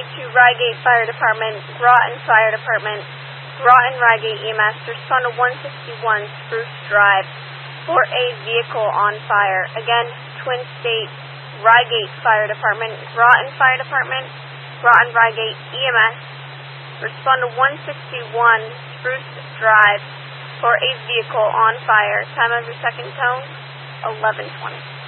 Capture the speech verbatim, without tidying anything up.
twenty-two, Rygate Fire Department, Groton Fire Department, Groton Rygate E M S, respond to one sixty-one Spruce Drive for a vehicle on fire. Again, Twin State Rygate Fire Department, Groton Fire Department, Groton Rygate E M S, respond to one sixty-one Spruce Drive for a vehicle on fire. Time of your second tone, eleven twenty.